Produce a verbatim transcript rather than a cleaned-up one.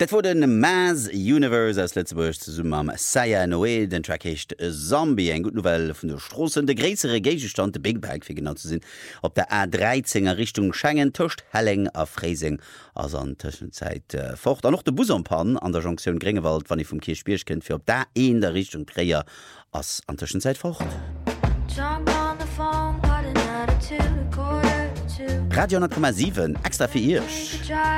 Dat wurde den Mass Universe aus Lettzeburg zusammen am Saya Noe, den Track hecht Zombie, eng gut Novelle vun der Strossen, de gräsere Gegestand de Big Bag fir genau zu sinn, op der A dreizehnnger Richtung Schengen töcht Helling a Freising as an Tschenzeit äh, fort. An noch de Busompan an der Jonction Grengewald, wann ich vum Kirchbierch kennt, fir op der een der Richtung Präier ass an Tschenzeit fort. Radio neun Komma sieben extra fir Irsch.